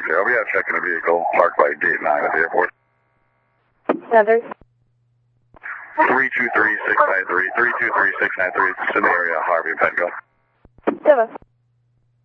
We have checking a vehicle parked by gate 9 at the airport. Another. 323-693, 323-693. It's in the area, Harvey and Petco. 7.